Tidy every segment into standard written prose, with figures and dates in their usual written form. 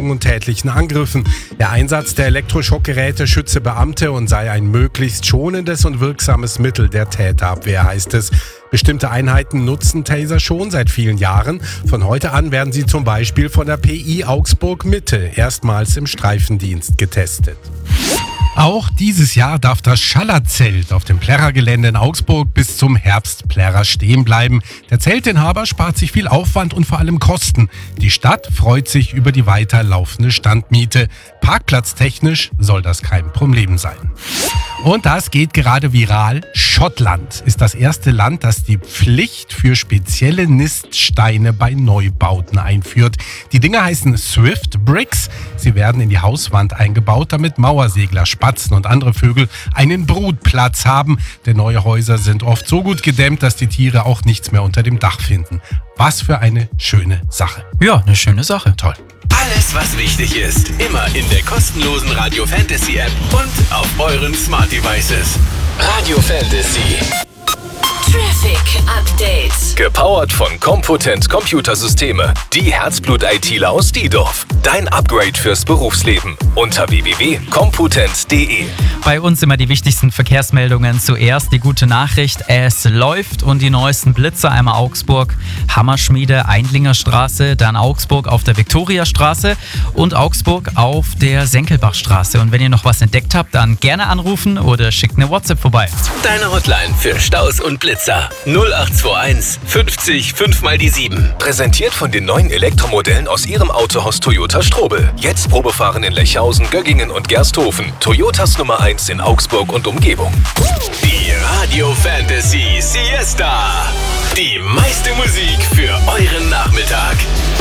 Misshandlungen und tätlichen Angriffen. Der Einsatz der Elektroschockgeräte schütze Beamte und sei ein möglichst schonendes und wirksames Mittel der Täterabwehr, heißt es. Bestimmte Einheiten nutzen Taser schon seit vielen Jahren. Von heute an werden sie zum Beispiel von der PI Augsburg Mitte erstmals im Streifendienst getestet. Auch dieses Jahr darf das Schallerzelt auf dem Plärrer-Gelände in Augsburg bis zum Herbst Plärrer stehen bleiben. Der Zeltinhaber spart sich viel Aufwand und vor allem Kosten. Die Stadt freut sich über die weiterlaufende Standmiete. Parkplatztechnisch soll das kein Problem sein. Und das geht gerade viral. Schottland ist das erste Land, das die Pflicht für spezielle Niststeine bei Neubauten einführt. Die Dinger heißen Swift Bricks. Sie werden in die Hauswand eingebaut, damit Mauersegler, Spatzen und andere Vögel einen Brutplatz haben. Denn neue Häuser sind oft so gut gedämmt, dass die Tiere auch nichts mehr unter dem Dach finden. Was für eine schöne Sache. Ja, eine schöne Sache. Toll. Alles, was wichtig ist, immer in der kostenlosen Radio Fantasy App und auf euren Smart Devices. Radio Fantasy. Traffic Update. Gepowert von Compotent Computersysteme. Die Herzblut-ITler aus Diedorf. Dein Upgrade fürs Berufsleben. Unter www.compotent.de. Bei uns immer die wichtigsten Verkehrsmeldungen. Zuerst die gute Nachricht, es läuft und die neuesten Blitzer. Einmal Augsburg, Hammerschmiede, Eindlinger Straße, dann Augsburg auf der Viktoriastraße und Augsburg auf der Senkelbachstraße. Und wenn ihr noch was entdeckt habt, dann gerne anrufen oder schickt eine WhatsApp vorbei. Deine Hotline für Staus und Blitzer. 0821 50 5 mal die 7. Präsentiert von den neuen Elektromodellen aus ihrem Autohaus Toyota Strobel. Jetzt Probefahren in Lechhausen, Göggingen und Gersthofen. Toyotas Nummer 1 in Augsburg und Umgebung. Die Radio Fantasy Siesta. Die meiste Musik für euren Nachmittag.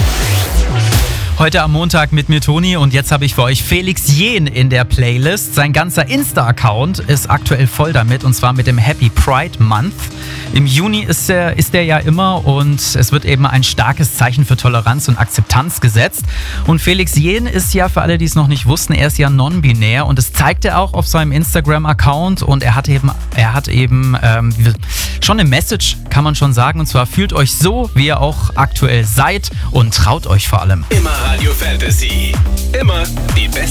Heute am Montag mit mir Toni und jetzt habe ich für euch Felix Jähn in der Playlist. Sein ganzer Insta-Account ist aktuell voll damit und zwar mit dem Happy Pride Month. Im Juni ist der ja immer und es wird eben ein starkes Zeichen für Toleranz und Akzeptanz gesetzt. Und Felix Jähn ist ja, für alle, die es noch nicht wussten, er ist ja non-binär und das zeigt er auch auf seinem Instagram-Account und er hat eben schon eine Message, kann man schon sagen, und zwar fühlt euch so, wie ihr auch aktuell seid und traut euch vor allem. Immer Radio Fantasy. Immer die beste